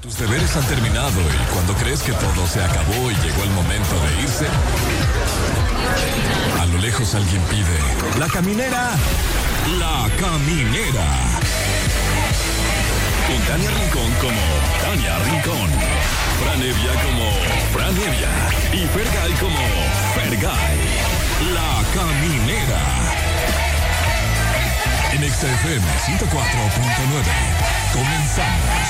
Tus deberes han terminado y cuando crees que todo se acabó y llegó el momento de irse, a lo lejos alguien pide: ¡La caminera! ¡La caminera! Con Tania Rincón como Tania Rincón, Fran Evia como Fran Evia y Fergay como Fergay. La caminera. En XFM 104.9. Comenzamos.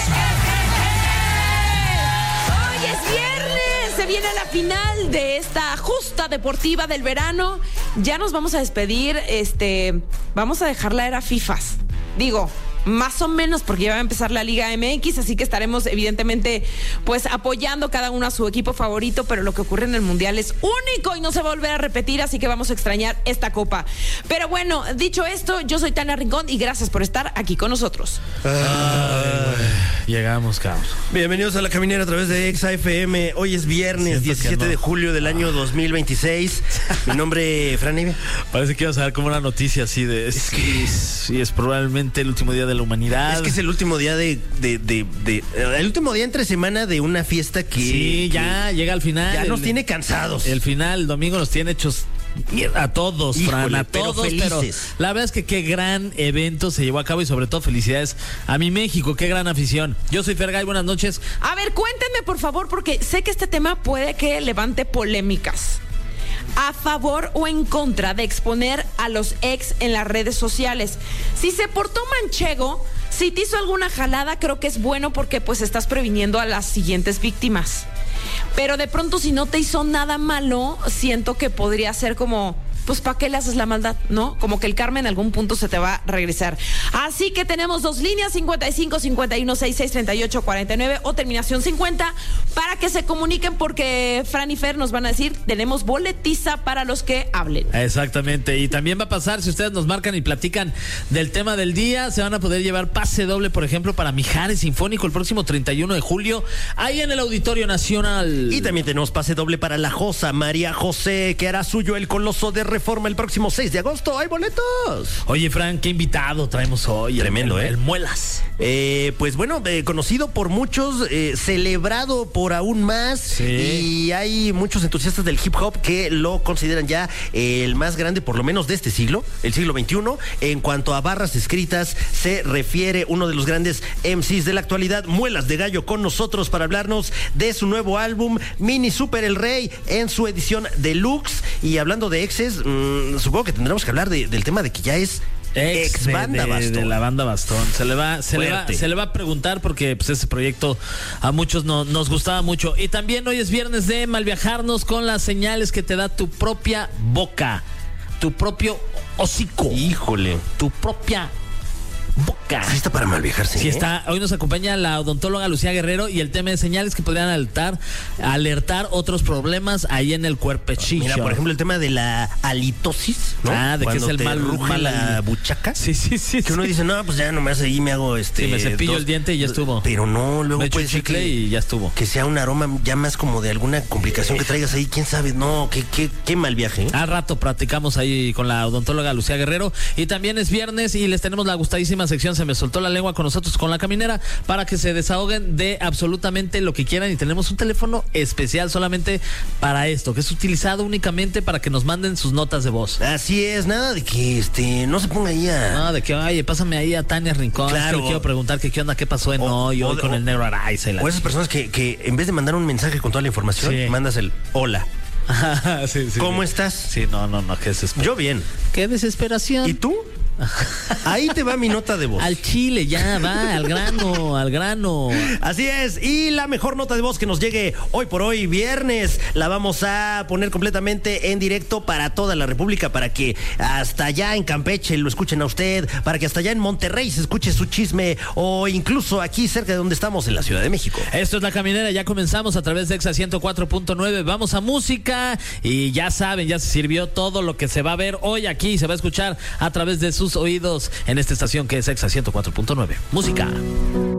Hoy es viernes, se viene la final de esta justa deportiva del verano. Ya nos vamos a despedir, vamos a dejar la era FIFAs. Digo, más o menos, porque ya va a empezar la Liga MX, así que estaremos evidentemente pues apoyando cada uno a su equipo favorito, pero lo que ocurre en el Mundial es único y no se va a volver a repetir, así que vamos a extrañar esta copa. Pero bueno, dicho esto, yo soy Tania Rincón y gracias por estar aquí con nosotros. Llegamos, cabrón. Bienvenidos a La Caminera a través de XFM. Hoy es viernes 17 de julio del año 2026. Mi nombre es Fran Evia. Parece que ibas a dar como una noticia así de... Sí, es probablemente el último día de la humanidad. Es que es el último día el último día entre semana de una fiesta que... Sí, ya llega al final. Ya nos tiene cansados. El final, el domingo nos tiene hechos... A todos, Fran, híjole, a todos, pero la verdad es que qué gran evento se llevó a cabo y sobre todo felicidades a mi México, qué gran afición. Yo soy Fergay, buenas noches. A ver, cuéntenme por favor, porque sé que este tema puede que levante polémicas. ¿A favor o en contra de exponer a los ex en las redes sociales? Si se portó manchego, si te hizo alguna jalada, creo que es bueno porque pues estás previniendo a las siguientes víctimas. Pero de pronto si no te hizo nada malo, siento que podría ser como... pues ¿para qué le haces la maldad? ¿No? Como que el karma en algún punto se te va a regresar. Así que tenemos dos líneas, 55 51 66 38 49 o terminación 50, para que se comuniquen, porque Fran y Fer nos van a decir, tenemos boletiza para los que hablen. Exactamente, y también va a pasar, si ustedes nos marcan y platican del tema del día, se van a poder llevar pase doble, por ejemplo, para Mijares Sinfónico el próximo 31 de julio, ahí en el Auditorio Nacional. Y también tenemos pase doble para la Josa María José, que hará suyo el Coloso de Reforma el próximo 6 de agosto. ¡Hay boletos! Oye, Fran, qué invitado traemos hoy. Tremendo, el Muelas. Pues bueno, conocido por muchos, celebrado por aún más. Sí. Y hay muchos entusiastas del hip hop que lo consideran ya el más grande, por lo menos de este siglo, el siglo XXI. En cuanto a barras escritas se refiere, uno de los grandes MCs de la actualidad, Muelas de Gallo, con nosotros para hablarnos de su nuevo álbum, Mini Super El Rey, en su edición deluxe. Y hablando de exes, supongo que tendremos que hablar del tema de que ya es ex banda Bastón. De la banda Bastón. Se le va a preguntar porque pues ese proyecto a muchos nos gustaba mucho. Y también hoy es viernes de malviajarnos con las señales que te da tu propia boca, tu propio hocico. Híjole. Tu propia boca. Sí está para malviajarse. Sí está. Hoy nos acompaña la odontóloga Lucía Guerrero y el tema de señales que podrían alertar otros problemas ahí en el cuerpecillo. Mira, por ejemplo, el tema de la halitosis, ¿no? De cuando que es el mal ruge la buchaca. Sí. Que uno dice, no, pues ya nomás ahí me hago Sí, me cepillo el diente y ya estuvo. Pero no, luego me echo puede un ser chicle y ya estuvo. Que sea un aroma ya más como de alguna complicación que traigas ahí, quién sabe. No, qué mal viaje, ¿eh? Al rato platicamos ahí con la odontóloga Lucía Guerrero. Y también es viernes y les tenemos la gustadísima sección Se me soltó la lengua con nosotros, con La Caminera, para que se desahoguen de absolutamente lo que quieran. Y tenemos un teléfono especial solamente para esto, que es utilizado únicamente para que nos manden sus notas de voz. Así es, nada de que no se ponga ahí No, de que, oye, pásame ahí a Tania Rincón. Claro. Es que le quiero preguntar que qué onda, qué pasó en hoy con el Negro Araiza. O esas personas que en vez de mandar un mensaje con toda la información, mandas el hola. Sí. ¿Cómo estás? Sí, no, qué desesperación. Yo bien. Qué desesperación. ¿Y tú? Ahí te va mi nota de voz. Al chile, ya va, al grano. Así es, y la mejor nota de voz que nos llegue hoy por hoy, viernes, la vamos a poner completamente en directo para toda la República, para que hasta allá en Campeche lo escuchen a usted, para que hasta allá en Monterrey se escuche su chisme, o incluso aquí cerca de donde estamos, en la Ciudad de México. Esto es La Caminera, ya comenzamos a través de Exa 104.9, vamos a música, y ya saben, ya se sirvió todo lo que se va a ver hoy aquí, se va a escuchar a través de sus oídos en esta estación que es Exa 104.9. Música.